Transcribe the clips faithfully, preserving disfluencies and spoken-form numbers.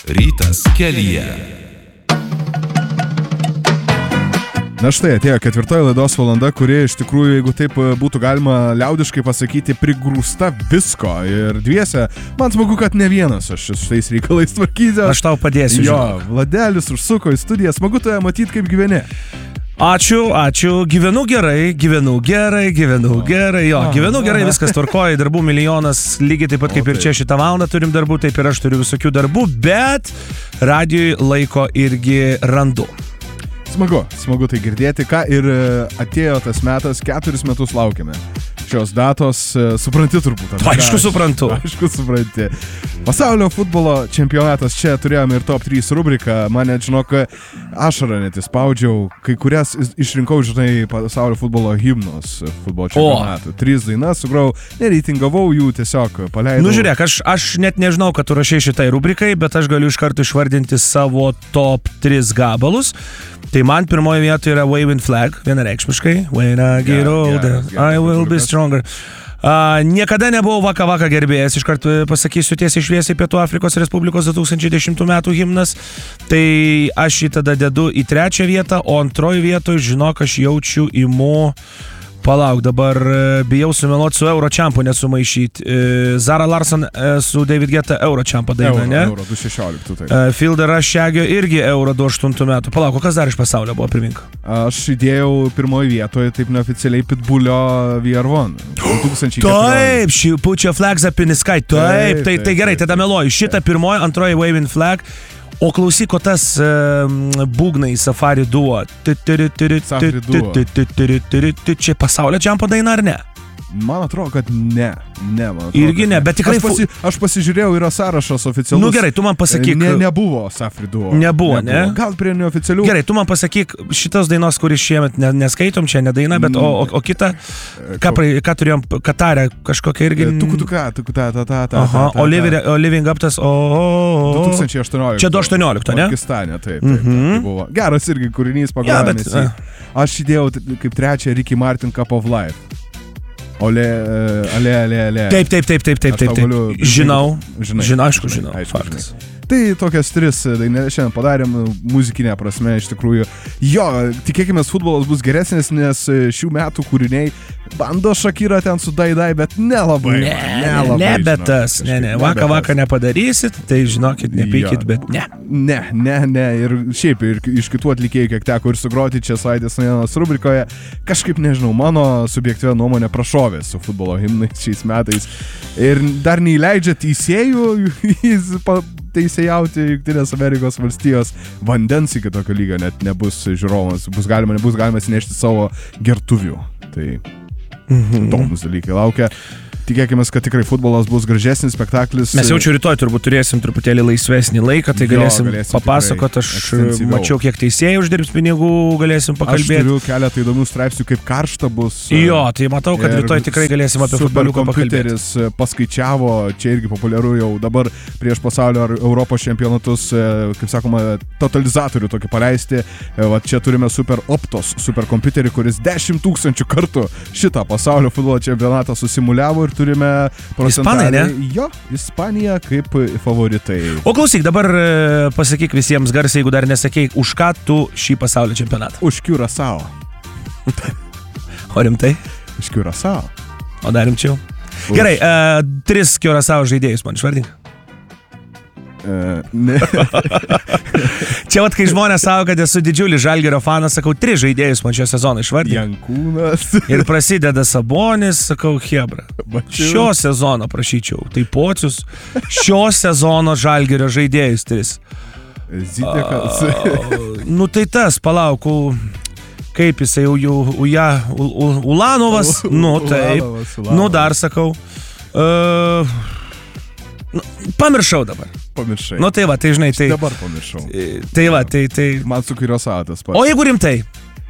Rytas kelyje. Na štai atėjo ketvirtoji laidos valanda, kuri iš tikrųjų, jeigu taip būtų galima liaudiškai pasakyti, prigrūsta visko. Ir dviese, man smagu, kad ne vienas aš šitais reikalais tvarkysiu. Aš tau padėsiu. Jo, Vladelis užsuko į studiją, smagu tave matyti, kaip gyveni. Ačiū, ačiū, gyvenu gerai, gyvenu gerai, gyvenu gerai, jo, gyvenu gerai, viskas tvarkoja, darbų milijonas, lygiai taip pat kaip ir čia šitą valandą turim darbų, taip ir aš turiu visokių darbų, bet radijui laiko irgi randu. Smagu, smagu tai girdėti, ką ir atėjo tas metas, keturis metus laukiame šios datos, supranti turbūt. Aišku, suprantu. Aišku, supranti. Pasaulio futbolo čempionatas, čia turėjome ir top trys rubriką, mane, žinok, ašarą net įspaudžiau, kai kurias išrinkau, žinai, pasaulio futbolo himnos futbolo čempionatų. Tris dainas sugrau, nereitingavau jų, tiesiog paleidau. Nu žiūrėk, aš, aš net nežinau, kad tu rašai šitai rubrikai, bet aš galiu iš karto išvardinti savo top tris gabalus. Tai man pirmoje vietoje yra Waving Flag, vienareikšmiškai. When I get older, I will be stronger. Uh, niekada nebuvau Vaka Vaka gerbėjas, iš karto pasakysiu tiesiai šviesiai Pietų Afrikos Respublikos du tūkstančiai dešimtų metų himnas. Tai aš jį tada dedu į trečią vietą, o antroji vietoje, žinok, aš jaučiu imu... Palauk, dabar bijau sumeluoti su Eurochampu nesumaišyti. Zara Larsson su David Guetta Eurochampo daina, Euro, ne? Euro du šešioliktų, taip. Phil Rush Shaggy irgi Euro du aštuntų metų. Palauk, o kas dar iš pasaulio buvo, primink? Aš įdėjau pirmoje vietoje, taip neoficialiai, Pitbullio V R one. du tūkstančiai keturioliktų. Taip, ši Put Your Flags Up in the Sky. Taip, taip, tai, tai gerai, tada meluoju. Šitą pirmoji, antroji Waving Flag. O klausyk, o tas uh, būgnai Safari duo. Safari duo. Čia pasaulio čempo daina ar ne? Man atrodo, kad ne. Ne, man atrodo. Irgi ne, bet tikrai... Aš, pasi, aš pasižiūrėjau, yra sąrašas oficialus. Nu gerai, tu man pasakyk... Ne, nebuvo Safari duo. Nebuvo, ne? Gal prie neoficialių... Gerai, tu man pasakyk šitos dainos, kuris šiemet ne, neskaitom, čia ne daina, bet o, o, o kita... Ką, pra, ką turėjom Katare, kažkokia irgi... Tukutuka, tukuta, ta, ta, ta. Aha, o Living, o living Up tas... O, o, o, du tūkstančiai aštuonioliktų. Čia du aštuonioliktų, ne? Pakistane, taip, taip, taip, taip buvo. Geras irgi kūrinys pagalvojęs. Ja, bet... Aš įdėjau kaip trečią Ricky Martin Cup of Life. Ole, ale, ale, ale. Taip, taip, taip, taip, taip, taip, taip. Žinau, žinai, žinau, aišku, žinau, aišku, faktas. Žinai. Tai tokias tris dainelės šiandien padarėm muzikinė prasme, iš tikrųjų. Jo, tikėkime, futbolas bus geresnis, nes šių metų kūriniai bando Shakira ten su Daidai, bet nelabai. Ne, nelabai, ne, bet tas, ne, ne, vaka, ne, vaka nepadarysit, tai žinokit, nepykit, jo, bet ne. Ne, ne, ne, ir šiaip ir iš kitų atlikėjų, kiek teko ir sugroti čia Savaitės naujienos rubrikoje, kažkaip, nežinau, mano subjektyvia nuomonė prašovė su futbolo himnais šiais metais. Ir dar neįleidžia teisėjų, jis pa... teisėjauti Jungtinės Amerikos valstijos, vandens iki tokio lygio net nebus žiūrovas, bus galima, nebus galima sinešti savo gertuvių. Tai mm-hmm. Tomus dalykai laukia. Tikėkime, kad tikrai futbolas bus gražesnis spektaklis. Mes jaučiu rytoj turbūt turėsim truputėlį laisvesnį laiką, tai galėsim, jo, galėsim papasakot, aš mačiau, kiek teisėjai uždirbs pinigų, galėsim pakalbėti. Aš turiu keletą įdomių straipsnių, kaip karšta bus. Jo, tai matau, kad rytoj tikrai galėsim apie futboliuką pakalbėti. Superkompiuteris paskaičiavo, čia irgi populiaru jau dabar prieš pasaulio ar Europos čempionatus, kaip sakoma, totalizatorių tokį paleisti. Va, čia turime Super Optos superkompiuterį, kuris dešimt tūkstančių kartų šitą pasaulio futbolo čempionatą susimuliavo ir turime Ispanai, ne? Jo, Ispanija kaip favoritai. O klausyk, dabar pasakyk visiems garsiai, jeigu dar nesakei, už ką tu šį pasaulio čempionatą? Už Curaçao. O rimtai? Už Curaçao. O dar rimčiau? Už... Gerai, uh, tris Curaçao žaidėjus man išvardink. Uh, ne. Čia vat, kai žmonės savo, kad esu didžiulis Žalgirio fanas, sakau, tris žaidėjus man šio sezono išvardink. Jankūnas. Ir prasideda Sabonis, sakau, Hebra. Šio sezono prašyčiau, tai Pocius, šio sezono Žalgirio žaidėjus tris. Zitekas. Uh, nu tai tas, palauk, kaip jisai jau, jau Uja, U, U, Ulanovas, nu taip, Ulanovas, Ulanovas. Nu dar sakau. Uh, nu, pamiršau dabar. Pamiršai. Nu tai va, tai žinai, tai... Dabar pamiršau. Tai va, tai... tai... Man su Curaçao tas pats. O jeigu rimtai?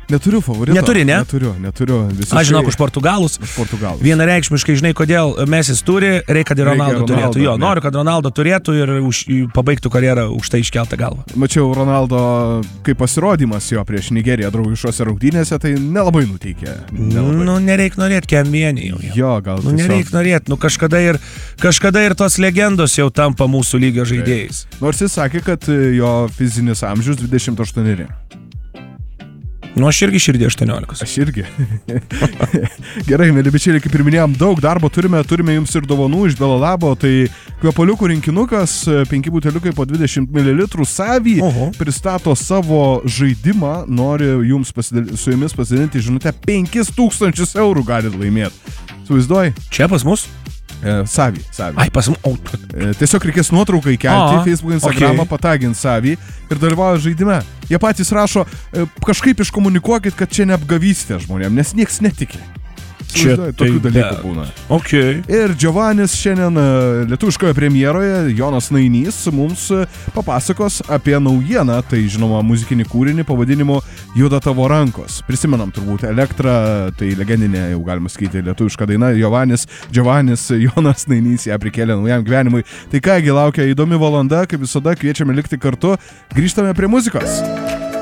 Neturiu favorito. Neturi, ne? Neturiu, neturiu. Visiškai... Aš žinok, už Portugalus. Už Portugalus. Vienareikšmiškai, žinai, kodėl Mesis turi, reikia, kad ir Ronaldo, Ronaldo turėtų. Jo, ne. noriu, kad Ronaldo turėtų ir už, pabaigtų karjerą už tai iškeltą galvą. Mačiau Ronaldo, kaip pasirodymas jo prieš Nigeriją draugiškose rungtynėse, tai nelabai nuteikė. Nelabai. Nu, nereik norėti kiamienį jau. Jo, gal Nu, nereik norėti, nu kažkada ir, kažkada ir tos legendos jau tampa mūsų lygio žaidėjais. Nors jis sakė, kad jo fizinis amžius dvidešimt aštuoni. Nu, aš irgi širdį aštuoniolikos. Aš irgi. Gerai, mėly bičiuliai, kaip ir minėjom, daug darbo turime, turime jums ir dovanų iš Belalabo, tai kvepaliukų rinkinukas, penki buteliukai po dvidešimt mililitrų, Savvy pristato savo žaidimą, nori jums pasidal... su jumis pasidalinti žinutę, penkis tūkstančius eurų galit laimėti. Suvaizduoji? Čia pas mus? E, Savvy, Savvy. Ai, pas mus. O, e, tiesiog reikės nuotrauką įkelti, A, Facebook, Instagramą, okay. patagint Savvy ir dalyvauja žaidime. Jie patys rašo, e, kažkaip iškomunikuokit, kad čia neapgavystė žmonėm, nes nieks netiki. Čia tokių tai dalykų be... būna. Okay. Ir Giovannis šiandien lietuviškoje premjeroje, Jonas Nainys, mums papasakos apie naujieną, tai žinoma muzikinį kūrinį pavadinimu Juda tavo rankos. Prisimenam turbūt Elektrą, tai legendinė, jau galima sakyti, lietuviška daina, Giovannis, Giovannis, Jonas Nainys ją prikėlė naujam gyvenimui. Tai kągi laukia įdomi valanda, kaip visada kviečiame likti kartu, grįžtame prie muzikos.